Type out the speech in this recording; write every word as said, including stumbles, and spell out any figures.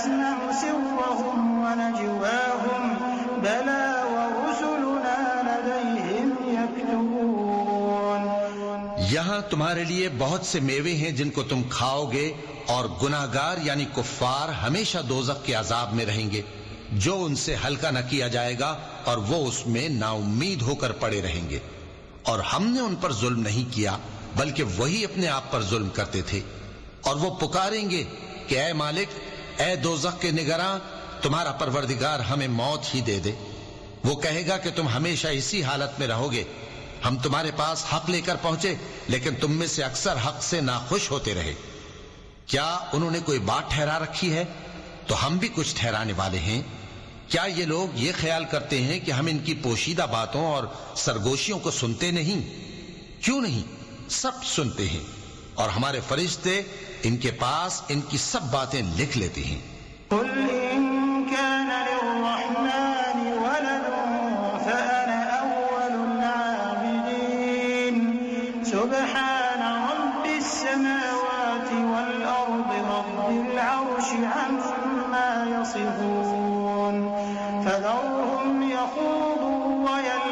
يسمع سرهم ونجواهم بلى ورسلنا لديهم يكتبون. یہاں تمہارے لیے بہت سے میوے ہیں جن کو تم کھاؤ گے، اور گناہگار یعنی کفار ہمیشہ دوزخ کے عذاب میں رہیں گے جو ان سے ہلکا نہ کیا جائے گا، اور وہ اس میں نا امید ہو کر پڑے رہیں گے. اور ہم نے ان پر ظلم نہیں کیا بلکہ وہی اپنے آپ پر ظلم کرتے تھے. اور وہ پکاریں گے کہ اے مالک، اے دوزخ کے نگراں، تمہارا پروردگار ہمیں موت ہی دے دے. وہ کہے گا کہ تم ہمیشہ اسی حالت میں رہو گے. ہم تمہارے پاس حق لے کر پہنچے لیکن تم میں سے اکثر حق سے ناخوش ہوتے رہے. کیا انہوں نے کوئی بات ٹھہرا رکھی ہے؟ تو ہم بھی کچھ ٹھہرانے والے ہیں. کیا یہ لوگ یہ خیال کرتے ہیں کہ ہم ان کی پوشیدہ باتوں اور سرگوشیوں کو سنتے نہیں؟ کیوں نہیں، سب سنتے ہیں، اور ہمارے فرشتے ان کے پاس ان کی سب باتیں لکھ لیتے ہیں. قل إن كان للرحمن ولد فأنا أول العابدين سبحان رب السماوات والأرض رب العرش عما يصفون فذرهم يخوضوا ويلعبوا